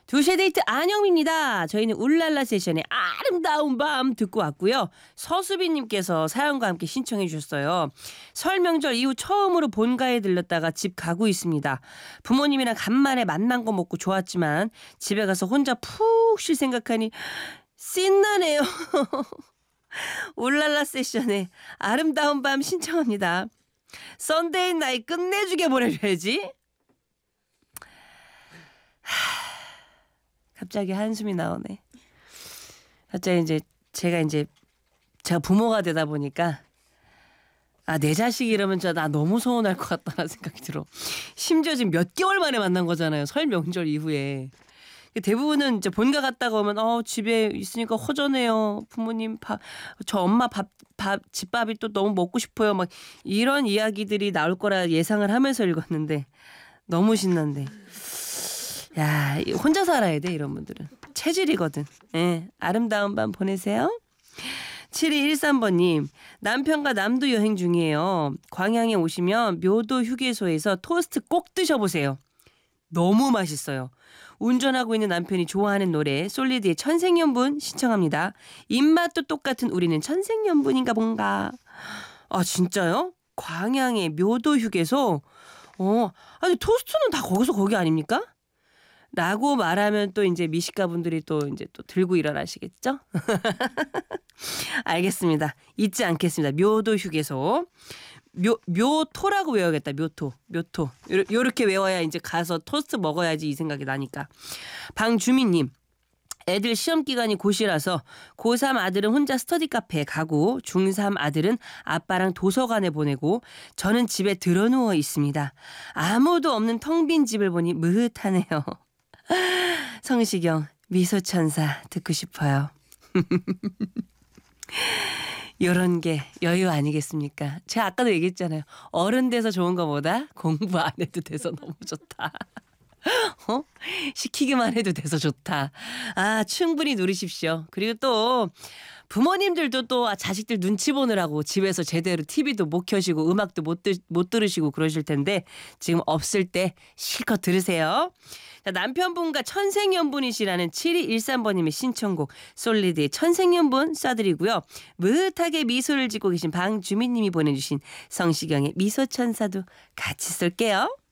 2시의 데이트 안영미입니다. 저희는 울랄라 세션의 아름다운 밤 듣고 왔고요. 서수빈님께서 사연과 함께 신청해 주셨어요. 설 명절 이후 처음으로 본가에 들렀다가 집 가고 있습니다. 부모님이랑 간만에 만난 거 먹고 좋았지만 집에 가서 혼자 푹 쉴 생각하니 씬나네요. 울랄라 세션의 아름다운 밤 신청합니다. 썬데이 나이 끝내주게 보내줘야지. 갑자기 한숨이 나오네. 갑자기 제가 부모가 되다 보니까 내 자식이 이러면 나 너무 서운할 것 같다는 생각이 들어. 심지어 지금 몇 개월 만에 만난 거잖아요. 설 명절 이후에. 대부분은 이제 본가 갔다가 오면 집에 있으니까 허전해요. 부모님 저 엄마 집밥이 또 너무 먹고 싶어요. 막 이런 이야기들이 나올 거라 예상을 하면서 읽었는데 너무 신난데. 야, 혼자 살아야 돼 이런 분들은. 체질이거든. 예, 아름다운 밤 보내세요. 7213번님, 남편과 남도 여행 중이에요. 광양에 오시면 묘도 휴게소에서 토스트 꼭 드셔보세요. 너무 맛있어요. 운전하고 있는 남편이 좋아하는 노래 솔리드의 천생연분 신청합니다. 입맛도 똑같은 우리는 천생연분인가 뭔가. 아 진짜요? 광양의 묘도 휴게소? 아니 토스트는 다 거기서 거기 아닙니까? 라고 말하면 또 이제 미식가 분들이 또 들고 일어나시겠죠? 알겠습니다. 잊지 않겠습니다. 묘도 휴게소. 묘토라고 외워야겠다. 묘토. 요렇게 외워야 이제 가서 토스트 먹어야지 이 생각이 나니까. 방주민님. 애들 시험 기간이 곧이라서 고3 아들은 혼자 스터디 카페에 가고 중3 아들은 아빠랑 도서관에 보내고 저는 집에 드러누워 있습니다. 아무도 없는 텅 빈 집을 보니 무흐하네요. 성시경 미소천사 듣고 싶어요. 요런 게 여유 아니겠습니까? 제가 아까도 얘기했잖아요. 어른 돼서 좋은 거보다 공부 안 해도 돼서 너무 좋다. 시키기만 해도 돼서 좋다. 충분히 누리십시오. 그리고 또 부모님들도 또 자식들 눈치 보느라고 집에서 제대로 TV도 못 켜시고 음악도 못 들으시고 그러실 텐데 지금 없을 때 실컷 들으세요. 자, 남편분과 천생연분이시라는 7213번님의 신청곡 솔리드의 천생연분 쏴드리고요. 무흐하게 미소를 짓고 계신 방주민님이 보내주신 성시경의 미소천사도 같이 쏠게요.